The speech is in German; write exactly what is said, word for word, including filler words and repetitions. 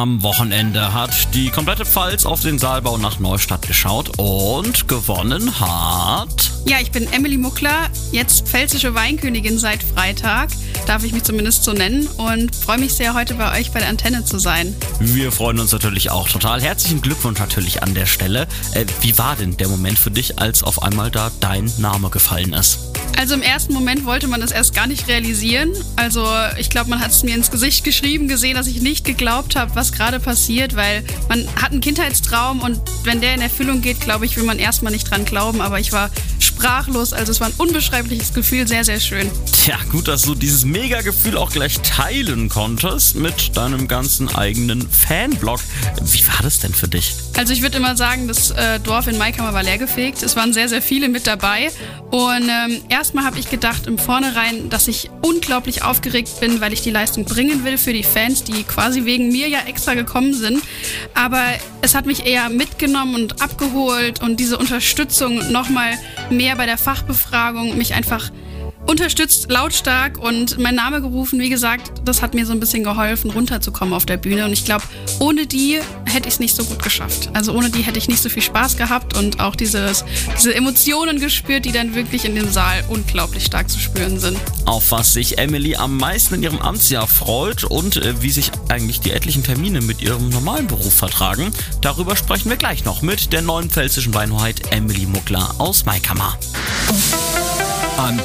Am Wochenende hat die komplette Pfalz auf den Saalbau nach Neustadt geschaut und gewonnen hat... Ja, ich bin Emily Muckler, jetzt pfälzische Weinkönigin seit Freitag, darf ich mich zumindest so nennen, und freue mich sehr, heute bei euch bei der Antenne zu sein. Wir freuen uns natürlich auch total. Herzlichen Glückwunsch natürlich an der Stelle. Äh, wie war denn der Moment für dich, als auf einmal da dein Name gefallen ist? Also im ersten Moment wollte man das erst gar nicht realisieren. Also ich glaube, man hat es mir ins Gesicht geschrieben, gesehen, dass ich nicht geglaubt habe, was gerade passiert, weil man hat einen Kindheitstraum und wenn der in Erfüllung geht, glaube ich, will man erstmal nicht dran glauben, aber ich war sprachlos, also es war ein unbeschreibliches Gefühl, sehr, sehr schön. Tja, gut, dass du dieses Mega-Gefühl auch gleich teilen konntest mit deinem ganzen eigenen Fanblog. Wie war das denn für dich? Also ich würde immer sagen, das äh, Dorf in Maikammer war leergefegt. Es waren sehr, sehr viele mit dabei. Und ähm, erstmal habe ich gedacht im Vornherein, dass ich unglaublich aufgeregt bin, weil ich die Leistung bringen will für die Fans, die quasi wegen mir ja extra gekommen sind. Aber es hat mich eher mitgenommen und abgeholt und diese Unterstützung nochmal mehr bei der Fachbefragung, mich einfach unterstützt, lautstark und mein Name gerufen. Wie gesagt, das hat mir so ein bisschen geholfen, runterzukommen auf der Bühne. Und ich glaube, ohne die hätte ich es nicht so gut geschafft. Also ohne die hätte ich nicht so viel Spaß gehabt und auch dieses, diese Emotionen gespürt, die dann wirklich in dem Saal unglaublich stark zu spüren sind. Auf was sich Emily am meisten in ihrem Amtsjahr freut und äh, wie sich eigentlich die etlichen Termine mit ihrem normalen Beruf vertragen, darüber sprechen wir gleich noch mit der neuen pfälzischen Weinhoheit Emily Muckler aus Maikammer.